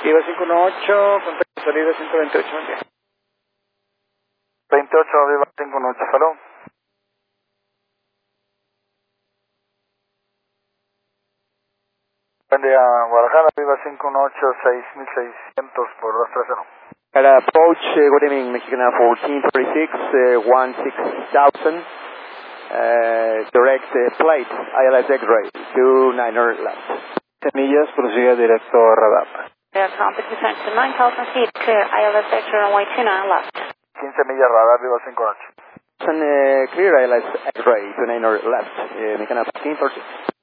Viva 518, contacto salida 128, buen día. 28, Viva 518, salud. Buen día, Guadalajara, Viva 518, 6600 por 230. Approach, good evening, Mexicana 1436, 16,000, direct plate, ILS X-ray, 29er left. 10 millas, prosiga directo a radar. Air compass descent to 9,000 feet, clear, ILS X-ray runway 29 left. 15 millas, radar, Viva 518. Clear ILS X-ray, 29er left, Mexicana 1436.